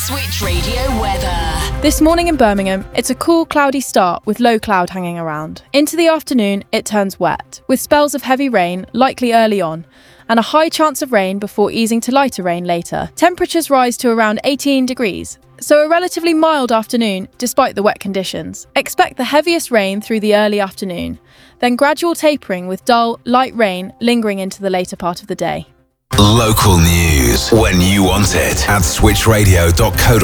Switch Radio weather. This morning in Birmingham, it's a cool, cloudy start with low cloud hanging around. Into the afternoon, it turns wet, with spells of heavy rain likely early on, and a high chance of rain before easing to lighter rain later. Temperatures rise to around 18 degrees, so a relatively mild afternoon despite the wet conditions. Expect the heaviest rain through the early afternoon, then gradual tapering with dull, light rain lingering into the later part of the day. Local news when you want it at switchradio.co.uk.